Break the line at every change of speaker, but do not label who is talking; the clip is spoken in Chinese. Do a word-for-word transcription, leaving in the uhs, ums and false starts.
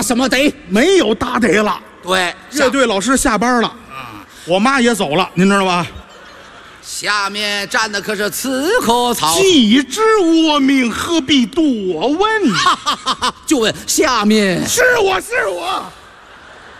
什么得？
没有大得了。
对，
乐队老师下班了，
啊，
我妈也走了，您知道吧？
下面站的可是刺客曹，
既知我命，何必多问？
哈哈哈哈！就问下面
是我是我。